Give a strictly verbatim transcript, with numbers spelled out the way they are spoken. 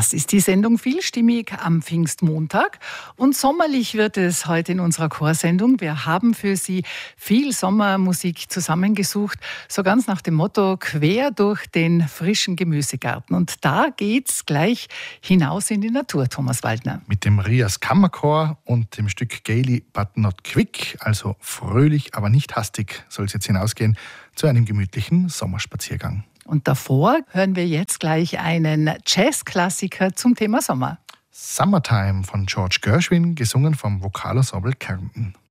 Das ist die Sendung Vielstimmig am Pfingstmontag. Und sommerlich wird es heute in unserer Chorsendung. Wir haben für Sie viel Sommermusik zusammengesucht, so ganz nach dem Motto quer durch den frischen Gemüsegarten. Und da geht's gleich hinaus in die Natur, Thomas Waldner. Mit dem Rias Kammerchor und dem Stück Gaily but not quick, also fröhlich, aber nicht hastig, soll es jetzt hinausgehen, zu einem gemütlichen Sommerspaziergang. Und davor hören wir jetzt gleich einen Jazzklassiker zum Thema Sommer. Summertime von George Gershwin, gesungen vom Vokalensemble Kärnten.